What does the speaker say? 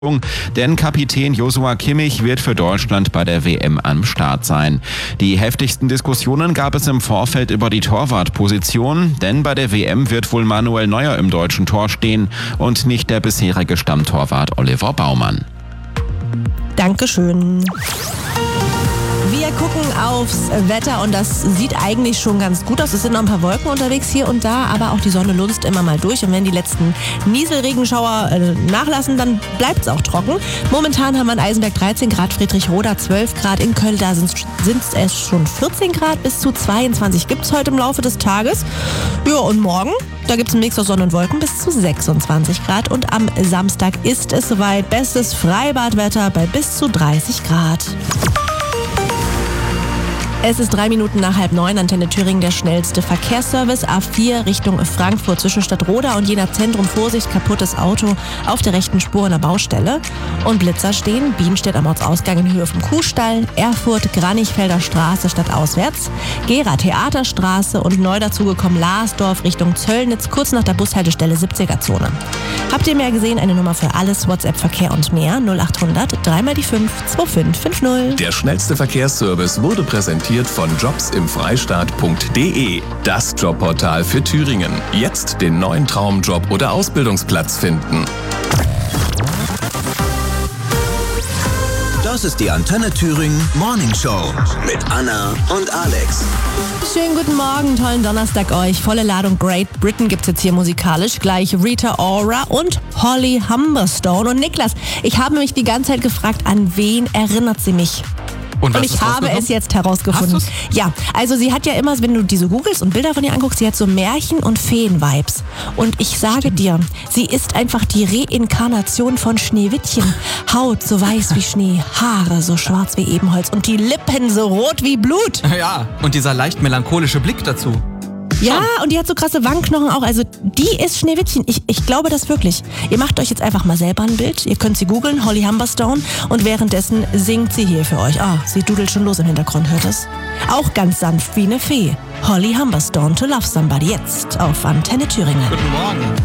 Denn Kapitän Joshua Kimmich wird für Deutschland bei der WM am Start sein. Die heftigsten Diskussionen gab es im Vorfeld über die Torwartposition, denn bei der WM wird wohl Manuel Neuer im deutschen Tor stehen und nicht der bisherige Stammtorwart Oliver Baumann. Dankeschön. Wir gucken aufs Wetter und das sieht eigentlich schon ganz gut aus. Es sind noch ein paar Wolken unterwegs hier und da, aber auch die Sonne lunzt immer mal durch. Und wenn die letzten Nieselregenschauer nachlassen, dann bleibt es auch trocken. Momentan haben wir in Eisenberg 13 Grad, Friedrichroda 12 Grad, in Köln da sind es schon 14 Grad, bis zu 22 gibt es heute im Laufe des Tages. Ja, und morgen, da gibt es einen Mix aus Sonne und Wolken bis zu 26 Grad. Und am Samstag ist es soweit. Bestes Freibadwetter bei bis zu 30 Grad. Es ist 3 Minuten nach 8:30, Antenne Thüringen, der schnellste Verkehrsservice. A4 Richtung Frankfurt zwischen Stadtroda und Jena Zentrum. Vorsicht, kaputtes Auto auf der rechten Spur in der Baustelle. Und Blitzer stehen, Bienstedt am Ortsausgang in Höhe vom Kuhstall, Erfurt, Granichfelder Straße stadtauswärts, Gera Theaterstraße und neu dazugekommen Larsdorf Richtung Zöllnitz, kurz nach der Bushaltestelle 70er-Zone. Habt ihr mehr gesehen? Eine Nummer für alles, WhatsApp, Verkehr und mehr, 0800 3x5 2550. Der schnellste Verkehrsservice wurde präsentiert von jobsimfreistaat.de. Das Jobportal für Thüringen. Jetzt den neuen Traumjob oder Ausbildungsplatz finden. Das ist die Antenne Thüringen Morning Show mit Anna und Alex. Schönen guten Morgen, tollen Donnerstag euch. Volle Ladung Great Britain gibt's jetzt hier musikalisch. Gleich Rita Ora und Holly Humberstone. Und Niklas, ich habe mich die ganze Zeit gefragt, an wen erinnert sie mich? Und ich habe es jetzt herausgefunden. Ja, also sie hat ja immer, wenn du diese googelst und Bilder von ihr anguckst, sie hat so Märchen- und Feen-Vibes. Und ich sage dir, sie ist einfach die Reinkarnation von Schneewittchen. Haut so weiß wie Schnee, Haare so schwarz wie Ebenholz und die Lippen so rot wie Blut. Ja, und dieser leicht melancholische Blick dazu. Ja, und die hat so krasse Wangenknochen auch. Also die ist Schneewittchen. Ich glaube das wirklich. Ihr macht euch jetzt einfach mal selber ein Bild. Ihr könnt sie googeln, Holly Humberstone. Und währenddessen singt sie hier für euch. Sie dudelt schon los im Hintergrund, hört es? Auch ganz sanft wie eine Fee. Holly Humberstone, To Love Somebody, jetzt auf Antenne Thüringen. Guten Morgen.